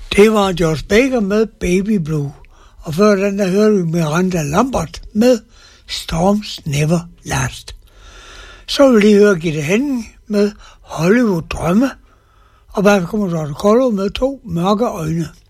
Det var George Baker med Baby Blue. Og før den der hørte vi Miranda Lambert med Storms Never Last. Så vil vi lige høre Gitte Henning med Hollywood Drømme. Og bagefter kommer Dorte Kollo med 2 mørke øjne.